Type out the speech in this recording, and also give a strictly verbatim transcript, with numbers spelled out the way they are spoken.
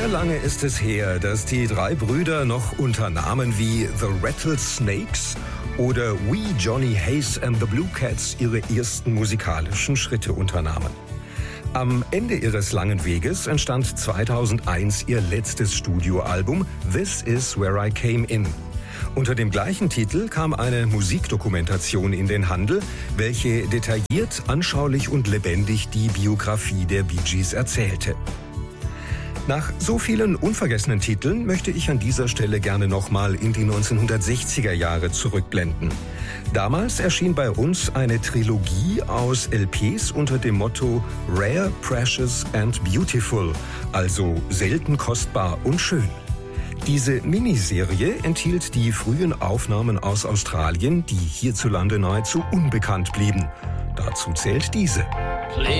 Sehr lange ist es her, dass die drei Brüder noch unter Namen wie The Rattlesnakes oder We Johnny Hayes and the Blue Cats ihre ersten musikalischen Schritte unternahmen. Am Ende ihres langen Weges entstand zweitausendeins ihr letztes Studioalbum This Is Where I Came In. Unter dem gleichen Titel kam eine Musikdokumentation in den Handel, welche detailliert, anschaulich und lebendig die Biografie der Bee Gees erzählte. Nach so vielen unvergessenen Titeln möchte ich an dieser Stelle gerne nochmal in die neunzehnhundertsechziger Jahre zurückblenden. Damals erschien bei uns eine Trilogie aus L Ps unter dem Motto Rare, Precious and Beautiful, also selten, kostbar und schön. Diese Miniserie enthielt die frühen Aufnahmen aus Australien, die hierzulande nahezu unbekannt blieben. Dazu zählt diese.